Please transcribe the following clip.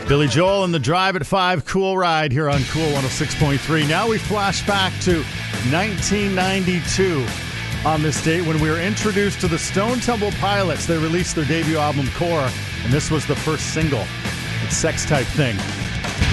Billy Joel and the Drive at 5 Cool Ride here on Cool 106.3. Now we flash back to 1992 on this date when we were introduced to the Stone Temple Pilots. They released their debut album, Core, and this was the first single. It's Sex Type Thing.